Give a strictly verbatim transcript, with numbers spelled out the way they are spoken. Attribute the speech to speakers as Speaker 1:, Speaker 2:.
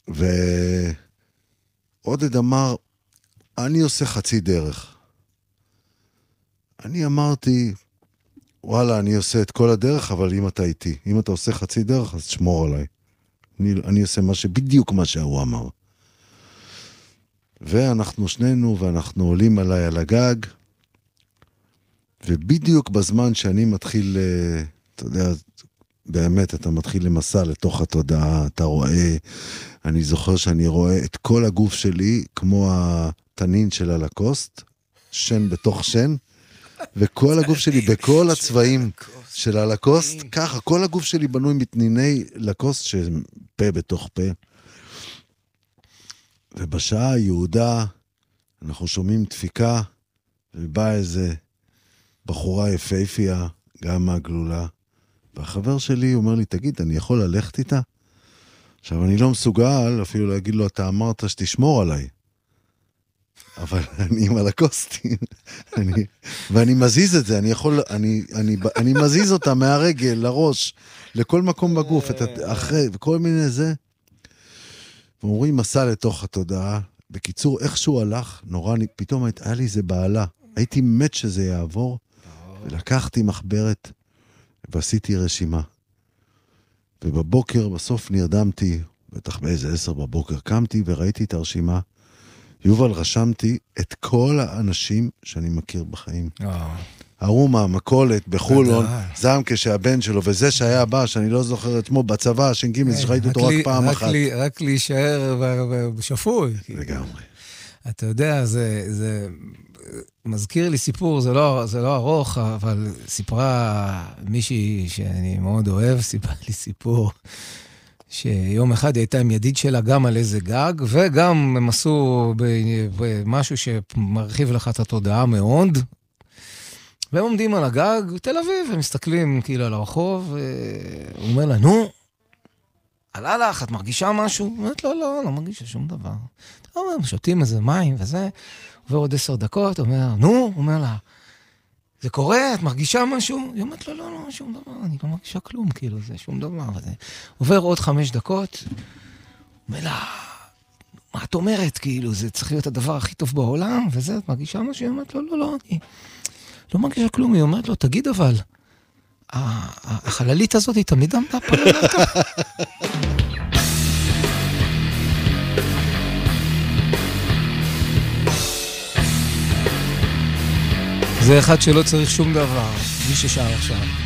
Speaker 1: ועודד אמר, אני עושה חצי דרך. אני אמרתי, וואלה, אני עושה את כל הדרך, אבל אם אתה איתי, אם אתה עושה חצי דרך, אז תשמור עליי. אני, אני עושה מה שבדיוק מה שהוא אמר. ואנחנו שנינו, ואנחנו עולים עליי על הגג, ובדיוק בזמן שאני מתחיל, אתה יודע, באמת, אתה מתחיל למסע לתוך התודעה, אתה רואה, אני זוכר שאני רואה את כל הגוף שלי, כמו התנין של הלקוסט, שן בתוך שן, וכל הגוף שלי בכל הצבעים של הלקוסט, ככה, כל הגוף שלי בנוי מתניני לקוסט, שפה בתוך פה. ובשעה היהודה, אנחנו שומעים דפיקה, ובאה איזה בחורה יפהפייה, גם מהגלולה, והחבר שלי אומר לי, תגיד, אני יכול ללכת איתה? עכשיו, אני לא מסוגל אפילו להגיד לו, אתה אמרת שתשמור עליי. אבל אני עם הלקוסטים, אני, ואני מזיז את זה, אני יכול, אני, אני, אני מזיז אותה מהרגל, לראש, לכל מקום בגוף, את, אחרי, וכל מיני זה. ואומרים, מסע לתוך התודעה. בקיצור, איכשהו הלך, נורא, פתאום היה לי זה בעלה. הייתי מת שזה יעבור, ולקחתי מחברת, ועשיתי רשימה. ובבוקר, בסוף נרדמתי, בטח באיזה עשר בבוקר, קמתי וראיתי את הרשימה. יובל, רשמתי את כל האנשים שאני מכיר בחיים. ארומה, מקולת, בחולון, זמקה שהבן שלו, וזה שהיה הבא, שאני לא זוכר את שמו, בצבא, שינגימי, שראיתי אותו רק פעם אחת.
Speaker 2: רק להישאר בשפוי.
Speaker 1: לגמרי.
Speaker 2: אתה יודע, זה מזכיר לי סיפור, זה לא ארוך, אבל סיפרה מישהי שאני מאוד אוהב, סיפרה לי סיפור, שיום אחד היא הייתה עם ידיד שלה גם על איזה גג, וגם הם עשו במשהו שמרחיב לך את התודעה מאוד, והם עומדים על הגג, תל אביב, הם מסתכלים כאילו על הרחוב, הוא אומר לה, נו, עלה לך, את מרגישה משהו? היא אומרת, לא, לא, לא מרגישה שום דבר. הם שותים איזה מים וזה, עובר עוד עשר דקות, הוא אומר, נו, הוא אומר לה, זה קורה, את מרגישה משהו? היא אומרת, לא, לא, לא, שום דבר, אני לא מרגישה כלום, כאילו, זה שום דבר. וזה. עובר עוד חמש דקות, הוא אומר לה, מה את אומרת? כאילו, זה צריך להיות הדבר הכי טוב בעולם, וזה, את מרגישה משהו? היא אומרת, לא, לא, לא, אני לא מרגישה כלום. היא אומרת לו, תגיד אבל, החללית הזאת היא תמיד עמדה פה למטה. זה אחד שלא צריך שום דבר, מי ששר עכשיו.